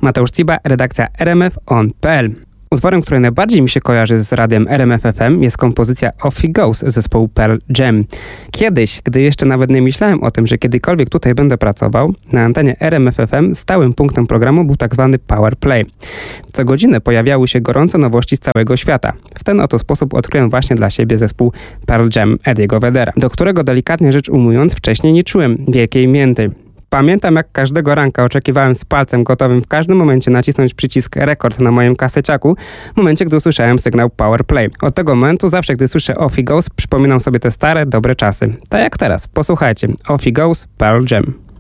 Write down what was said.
Mateusz Ciba, redakcja rmf.on.pl. Utworem, który najbardziej mi się kojarzy z radiem RMF FM, jest kompozycja Off He Goes zespołu Pearl Jam. Kiedyś, gdy jeszcze nawet nie myślałem o tym, że kiedykolwiek tutaj będę pracował, na antenie RMF FM stałym punktem programu był tak zwany Power Play. Co godzinę pojawiały się gorące nowości z całego świata. W ten oto sposób odkryłem właśnie dla siebie zespół Pearl Jam Eddie'ego Vedera, do którego delikatnie rzecz ujmując wcześniej nie czułem wielkiej mięty. Pamiętam, jak każdego ranka oczekiwałem z palcem gotowym w każdym momencie nacisnąć przycisk rekord na moim kaseciaku, w momencie, gdy usłyszałem sygnał Power Play. Od tego momentu zawsze, gdy słyszę Off He Goes, przypominam sobie te stare, dobre czasy. Tak jak teraz. Posłuchajcie. Off He Goes, Pearl Jam.